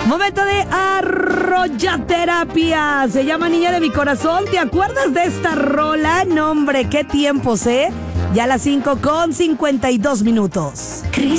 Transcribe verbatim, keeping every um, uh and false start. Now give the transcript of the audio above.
Momento de arroyaterapia. Se llama Niña de mi corazón. ¿Te acuerdas de esta rola? No, hombre, qué tiempos, ¿eh? Ya a las cinco con cincuenta y dos minutos.